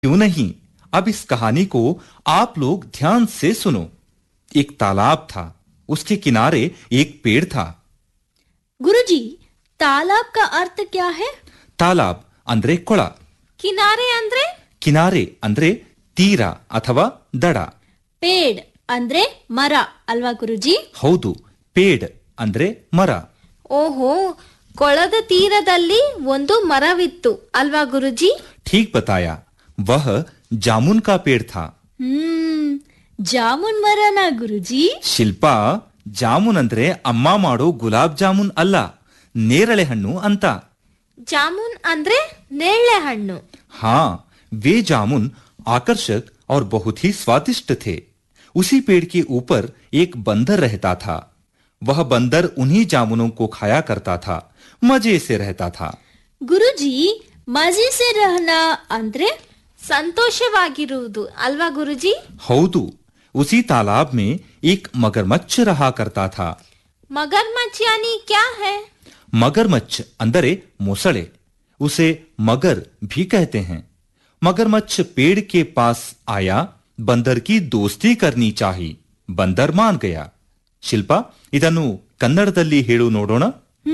क्यों नहीं। अब इस कहानी को आप लोग ध्यान से सुनो। एक तालाब था, उसके किनारे एक पेड़ था। गुरुजी, तालाब का अर्थ क्या है? ತಾಲಾಬ್ ಅಂದ್ರೆ ಕೊಳ, ಕಿನಾರೆ ಅಂದ್ರೆ? ಕಿನಾರೆ ಅಂದ್ರೆ ತೀರ ಅಥವಾ ದಡ. ಪೇಡ್ ಅಂದ್ರೆ ಮರ ಅಲ್ವಾ ಗುರುಜಿ? ಹೌದು, ಪೇಡ್ ಅಂದ್ರೆ ಮರ. ಓಹೋ, ಕೊಳದ ತೀರದಲ್ಲಿ ಒಂದು ಮರವಿತ್ತು ಅಲ್ವಾ ಗುರುಜಿ? ठीक बताया, वह जामुन का पेड़ था. ಜಾಮೂನ್ ಮರನಾ ಗುರುಜಿ? ಶಿಲ್ಪಾ, ಜಾಮೂನ್ ಅಂದ್ರೆ ಅಮ್ಮ ಮಾಡೋ ಗುಲಾಬ್ ಜಾಮೂನ್ ಅಲ್ಲ, ನೇರಳೆ ಹಣ್ಣು ಅಂತ. ಜಾಮೂನ್ ಅಂದ್ರೆ ನೇರಳೆ ಹಣ್ಣು. हाँ, वे जामुन आकर्षक और बहुत ही स्वादिष्ट थे. उसी पेड़ के ऊपर एक बंदर रहता था. वह बंदर उन्हीं जामुनों को खाया करता था, मजे से रहता था. ಗುರುಜಿ, ಮಜೆ ಸೆ ರಹನಾ ಅಂದ್ರೆ ಸಂತೋಷವಾಗಿರುವುದು ಅಲ್ವಾ ಗುರುಜಿ? हौदू, उसी तालाब में एक मगरमच्छ रहा करता था. मगरमच्छ यानी क्या है? मगरमच्छ अंदरे मोसड़े, उसे मगर भी कहते हैं. मगरमच्छ पेड़ के पास आया, बंदर की दोस्ती करनी चाहिए. बंदर मान गया. ಶಿಲ್ಪಾ, ಇದನ್ನು ಕನ್ನಡದಲ್ಲಿ ಹೇಳು ನೋಡೋಣ.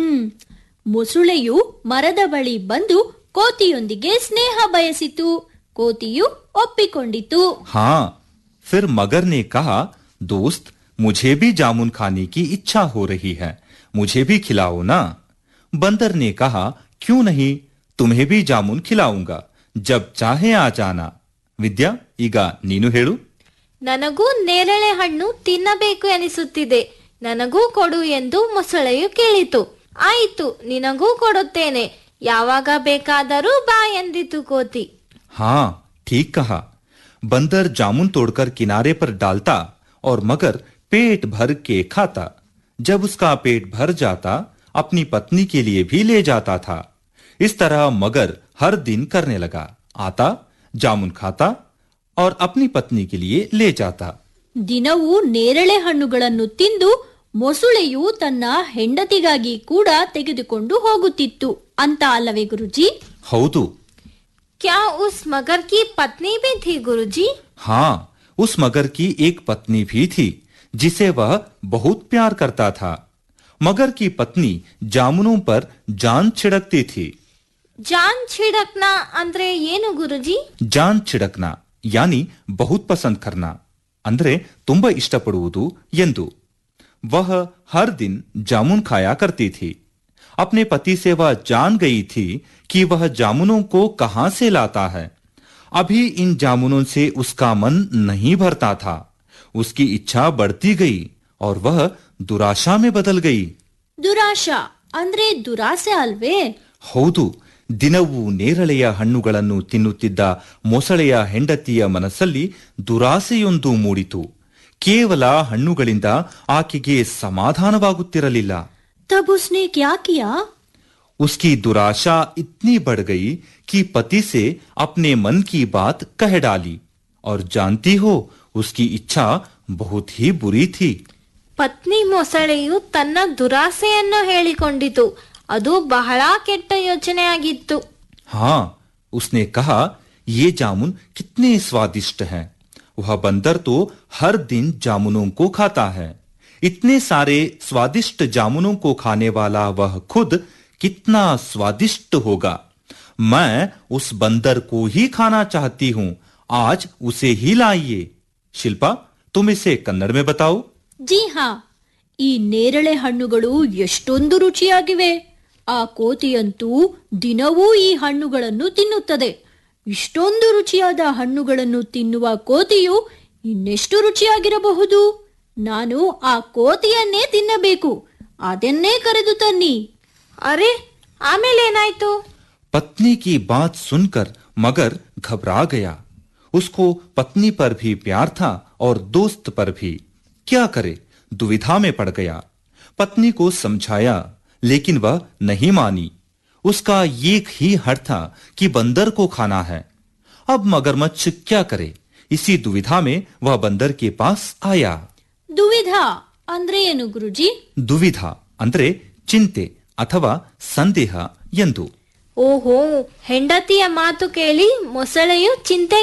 ಮೊಸುಳೆಯು ಮರದ ಬಳಿ ಬಂದು ಕೋತಿಯೊಂದಿಗೆ ಸ್ನೇಹ ಬಯಸಿತು. ಕೋತಿಯು ಒಪ್ಪಿಕೊಂಡಿತು. हाँ, फिर मगर ने कहा, दोस्त, मुझे भी जामुन खाने की इच्छा हो रही है, मुझे भी खिलाओ ना. बंदर ने कहा, क्यों नहीं, तुम्हें भी जामुन खिलाऊंगा, जब चाहे आ जाना. ವಿದ್ಯಾ, ಈಗ ನೀನು ಹೇಳು. ನನಗೂ ನೇರಳೆ ಹಣ್ಣು ತಿನ್ನಬೇಕು ಎನಿಸುತ್ತಿದೆ, ನನಗೂ ಕೊಡು ಎಂದು ಮೊಸಳೆಯು ಕೇಳಿತು. ಆಯಿತು, ನಿನಗೂ ಕೊಡುತ್ತೇನೆ, ಯಾವಾಗ ಬೇಕಾದರೂ ಬಾ ಎಂದಿತು ಕೋತಿ. हाँ, ठीक कहा. बंदर जामुन तोड़कर किनारे पर डालता और मगर पेट भर के खाता. जब उसका पेट भर जाता, अपनी पत्नी के लिए भी ले जाता था. इस तरह मगर हर दिन करने लगा. आता, जामुन खाता और अपनी पत्नी के लिए ले जाता. ದಿನವೂ ನೇರಳೆ ಹಣ್ಣುಗಳನ್ನು ತಿಂದು ಮೊಸುಳೆಯು ತನ್ನ ಹೆಂಡತಿಗಾಗಿ ಕೂಡ ತೆಗೆದುಕೊಂಡು ಹೋಗುತ್ತಿತ್ತು ಅಂತ ಅಲ್ಲವೇ ಗುರುಜಿ? ಹೌದು. क्या उस मगर की पत्नी भी थी गुरुजी? हाँ, उस मगर की एक पत्नी भी थी, जिसे वह बहुत प्यार करता था. मगर की पत्नी जामुनों पर जान छिड़कती थी. ಜಾನ್ छिड़कना ಅಂದ್ರೆ ಏನು ಗುರುಜಿ? ಜಾನ್ छिड़कना यानी बहुत पसंद करना, ಅಂದ್ರೆ ತುಂಬಾ ಇಷ್ಟಪಡುವುದು ಎಂದು. वह हर दिन जामुन खाया करती थी. अपने पति से वह जान गई थी कि वह जामुनों को कहां से लाता है. अभी इन जामुनों से उसका मन नहीं भरता था. उसकी इच्छा बढ़ती गई और वह दुराशा में बदल गई. ದುರಾಶಾ ಅಂದ್ರೆ ದುರಾಸೆ ಅಲ್ವೇ? ಹೌದು. ದಿನವೂ ನೇರಳೆಯ ಹಣ್ಣುಗಳನ್ನು ತಿನ್ನುತ್ತಿದ್ದ ಮೊಸಳೆಯ ಹೆಂಡತಿಯ ಮನಸ್ಸಲ್ಲಿ ದುರಾಸೆಯೊಂದು ಮೂಡಿತು. ಕೇವಲ ಹಣ್ಣುಗಳಿಂದ ಆಕೆಗೆ ಸಮಾಧಾನವಾಗುತ್ತಿರಲಿಲ್ಲ. तब उसने क्या किया? उसकी दुराशा इतनी बढ़ गई कि पति से अपने मन की बात कह डाली. और जानती हो, उसकी इच्छा बहुत ही बुरी थी. ಪತ್ನಿ ಮೊಸಳೆಯು ತನ್ನ ದುರಾಸೆಯನ್ನು ಹೇಳಿಕೊಂಡಿತು. ಅದು ಬಹಳ ಕೆಟ್ಟ ಯೋಚನೆಯಾಗಿತ್ತು. हाँ, उसने कहा, ये जामुन कितने स्वादिष्ट हैं. वह बंदर तो हर दिन जामुनों को खाता है. इतने सारे स्वादिष्ट जामुनों को खाने वाला वह खुद कितना स्वादिष्ट होगा. मैं उस बंदर को ही खाना चाहती हूँ. आज उसे ही लाइए. ಶಿಲ್ಪಾ, तुम इसे कन्नड़ में बताओ. ಜಿ ಹಾ, ಈ ನೇರಳೆ ಹಣ್ಣುಗಳು ಎಷ್ಟೊಂದು ರುಚಿಯಾಗಿವೆ. ಆ ಕೋತಿಯಂತೂ ದಿನವೂ ಈ ಹಣ್ಣುಗಳನ್ನು ತಿನ್ನುತ್ತದೆ. ಇಷ್ಟೊಂದು ರುಚಿಯಾದ ಹಣ್ಣುಗಳನ್ನು ತಿನ್ನುವ ಕೋತಿಯು ಇನ್ನೆಷ್ಟು ರುಚಿಯಾಗಿರಬಹುದು? ನಾನು ಆ ಕೋತಿಯನ್ನೇ ತಿನ್ನಬೇಕು. ಅದನ್ನೇ ಕರೆದು ತನ್ನಿ. ಅರೆ, ಆಮೇಲೇನಾಯ್ತು? पत्नी की बात सुनकर मगर घबरा गया. उसको पत्नी पर भी प्यार था और दोस्त पर भी. क्या करे, दुविधा में पड़ गया. पत्नी को समझाया, लेकिन वह नहीं मानी. उसका एक ही हठ था कि बंदर को खाना है. अब मगरमच्छ क्या करे? इसी दुविधा में वह बंदर के पास आया. ದುವಿಧಾ ಅಂದ್ರೆ ಏನು ಗುರುಜಿ? ದುವಿಧಾ ಅಂದ್ರೆ ಚಿಂತೆ ಅಥವಾ ಸಂದೇಹ ಎಂದು. ಓಹೋ, ಹೆಂಡತಿಯ ಮಾತು ಕೇಳಿ ಮೊಸಳೆಯು ಚಿಂತೆ